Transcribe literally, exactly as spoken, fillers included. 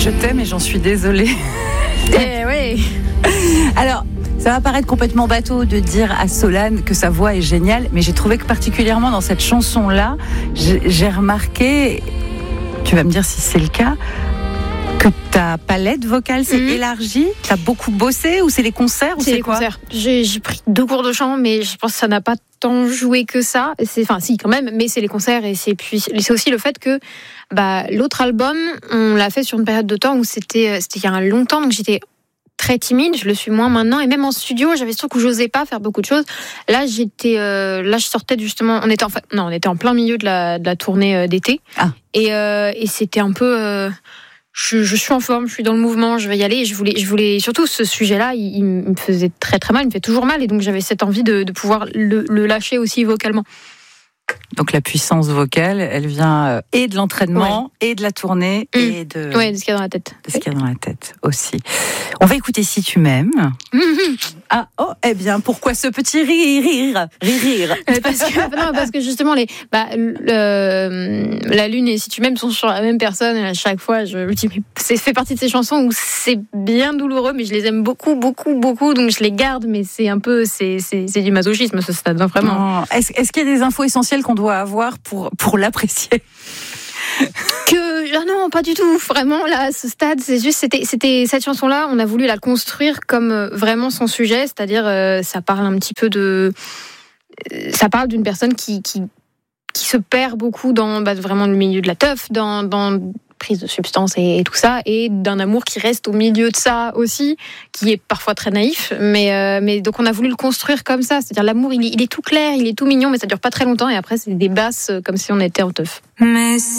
Je t'aime et j'en suis désolée. Eh oui. Alors, ça va paraître complètement bateau de dire à Solane que sa voix est géniale, mais j'ai trouvé que particulièrement dans cette chanson-là, j'ai, j'ai remarqué, tu vas me dire si c'est le cas, que ta palette vocale s'est mmh. élargie. T'as beaucoup bossé ou c'est les concerts ou c'est, c'est les quoi concerts. J'ai, j'ai pris deux cours de chant, mais je pense que ça n'a pas tant joué que ça. C'est, enfin, si, quand même, mais c'est les concerts et c'est, puis, c'est aussi le fait que bah, l'autre album, on l'a fait sur une période de temps où c'était, c'était il y a un long temps, donc j'étais très timide, je le suis moins maintenant, et même en studio, j'avais ce truc où j'osais pas faire beaucoup de choses. Là, j'étais, euh, là, je sortais justement, on était en, fa... non, on était en plein milieu de la, de la tournée euh, d'été, ah. et, euh, et c'était un peu, euh, je, je suis en forme, je suis dans le mouvement, je vais y aller. Et je voulais, je voulais, surtout ce sujet-là, il, il me faisait très très mal, il me fait toujours mal, et donc j'avais cette envie de, de pouvoir le, le lâcher aussi vocalement. Donc la puissance vocale, elle vient et de l'entraînement, ouais. et de la tournée, mmh. et de... Ouais, de ce qu'il y a dans la tête. De ce qu'il y a dans la tête aussi. On va écouter Si tu m'aimes. Mmh. Ah, oh, eh bien, pourquoi ce petit rire, rire, rire, rire parce, que, non, parce que justement, les, bah, le, la Lune et Si tu m'aimes sont sur la même personne, et à chaque fois, je me dis, c'est fait partie de ces chansons où c'est bien douloureux, mais je les aime beaucoup, beaucoup, beaucoup, donc je les garde, mais c'est un peu, c'est, c'est, c'est du masochisme, ce stade, vraiment. Oh, est-ce, est-ce qu'il y a des infos essentielles qu'on doit avoir pour, pour l'apprécier? Que ah non, pas du tout. Vraiment, là, à ce stade, c'est juste, c'était, c'était cette chanson-là. On a voulu la construire comme euh, vraiment son sujet, c'est-à-dire, euh, ça parle un petit peu de, euh, ça parle d'une personne qui qui qui se perd beaucoup dans bah, vraiment le milieu de la teuf, dans dans prise de substances et, et tout ça, et d'un amour qui reste au milieu de ça aussi, qui est parfois très naïf, mais euh, mais donc on a voulu le construire comme ça, c'est-à-dire l'amour, il est, il est tout clair, il est tout mignon, mais ça dure pas très longtemps, et après c'est des basses comme si on était en teuf. Mais